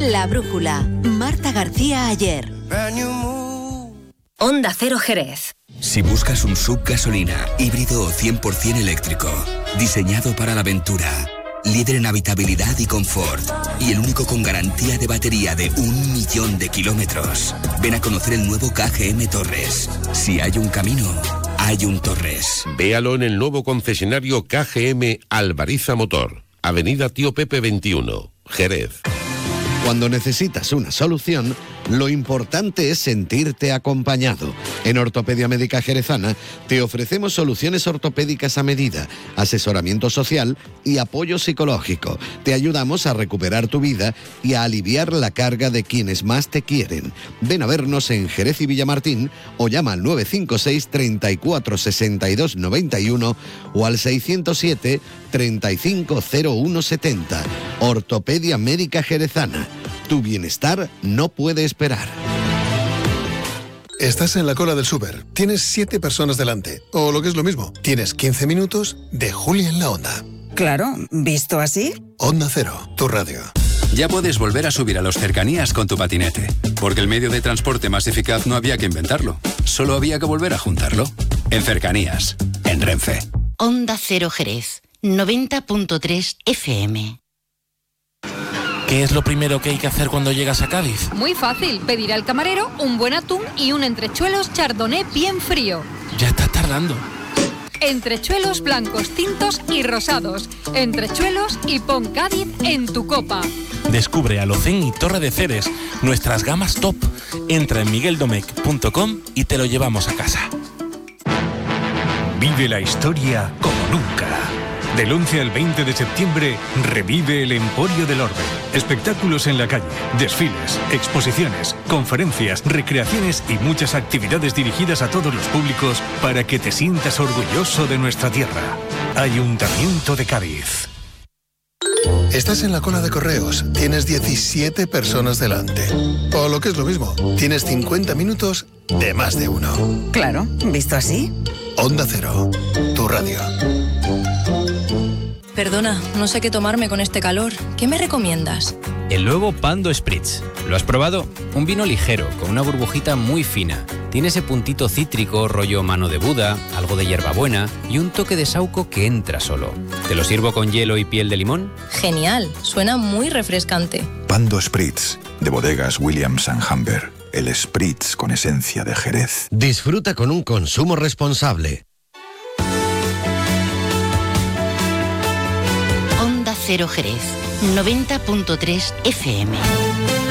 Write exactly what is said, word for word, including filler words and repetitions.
La Brújula. Marta García Ayer. Onda Cero Jerez. Si buscas un sub gasolina, híbrido o cien por ciento eléctrico, diseñado para la aventura, líder en habitabilidad y confort, y el único con garantía de batería de un millón de kilómetros, ven a conocer el nuevo K G M Torres. Si hay un camino, hay un Torres. Véalo en el nuevo concesionario K G M Alvariza Motor, Avenida Tío Pepe veintiuno, Jerez. Cuando necesitas una solución, lo importante es sentirte acompañado. En Ortopedia Médica Jerezana te ofrecemos soluciones ortopédicas a medida, asesoramiento social y apoyo psicológico. Te ayudamos a recuperar tu vida y a aliviar la carga de quienes más te quieren. Ven a vernos en Jerez y Villamartín o llama al nueve cinco seis, treinta y cuatro, sesenta y dos, noventa y uno o al seiscientos siete, treinta y cinco, cero uno setenta. Ortopedia Médica Jerezana. Tu bienestar no puede esperar. Estás en la cola del súper, tienes siete personas delante, o lo que es lo mismo, tienes quince minutos de Julia en la Onda. Claro, ¿visto así? Onda Cero, tu radio. Ya puedes volver a subir a los cercanías con tu patinete, porque el medio de transporte más eficaz no había que inventarlo, solo había que volver a juntarlo. En cercanías, en Renfe. Onda Cero Jerez, noventa punto tres F M. ¿Qué es lo primero que hay que hacer cuando llegas a Cádiz? Muy fácil, pedir al camarero un buen atún y un entrechuelos chardonnay bien frío. Ya estás tardando. Entrechuelos blancos, tintos y rosados. Entrechuelos y pon Cádiz en tu copa. Descubre Alocén y Torre de Ceres, nuestras gamas top. Entra en miguel domecq punto com y te lo llevamos a casa. Vive la historia como nunca. Del once al veinte de septiembre, revive el Emporio del Orbe. Espectáculos en la calle, desfiles, exposiciones, conferencias, recreaciones y muchas actividades dirigidas a todos los públicos para que te sientas orgulloso de nuestra tierra. Ayuntamiento de Cádiz. Estás en la cola de correos, tienes diecisiete personas delante. O lo que es lo mismo, tienes cincuenta minutos de más de uno. Claro, ¿visto así? Onda Cero, tu radio. Perdona, no sé qué tomarme con este calor. ¿Qué me recomiendas? El nuevo Pando Spritz. ¿Lo has probado? Un vino ligero, con una burbujita muy fina. Tiene ese puntito cítrico, rollo mano de Buda, algo de hierbabuena y un toque de saúco que entra solo. ¿Te lo sirvo con hielo y piel de limón? Genial, suena muy refrescante. Pando Spritz, de bodegas Williams and Humber. El Spritz con esencia de Jerez. Disfruta con un consumo responsable. Onda Cero Jerez, noventa punto tres F M.